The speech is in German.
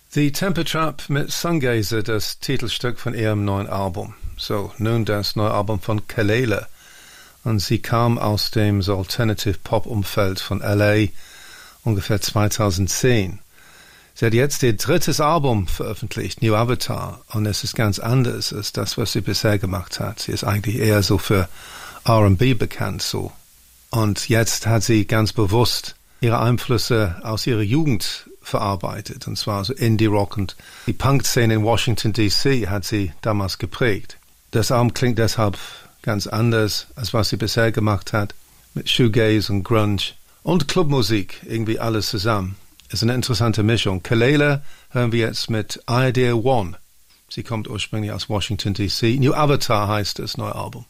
The Temper Trap mit Sungazer, das Titelstück von ihrem neuen Album. So, nun das neue Album von Kelela. Und sie kam aus dem so Alternative-Pop-Umfeld von L.A. ungefähr 2010. Sie hat jetzt ihr drittes Album veröffentlicht, New Avatar. Und es ist ganz anders als das, was sie bisher gemacht hat. Sie ist eigentlich eher so für R&B bekannt, so. Und jetzt hat sie ganz bewusst ihre Einflüsse aus ihrer Jugend verarbeitet, und zwar so Indie-Rock und die Punk-Szene in Washington D.C. hat sie damals geprägt. Das Album klingt deshalb ganz anders, als was sie bisher gemacht hat, mit Shoegaze und Grunge und Clubmusik, irgendwie alles zusammen. Ist eine interessante Mischung. Kelela hören wir jetzt mit Idea One. Sie kommt ursprünglich aus Washington D.C. New Avatar heißt das neue Album.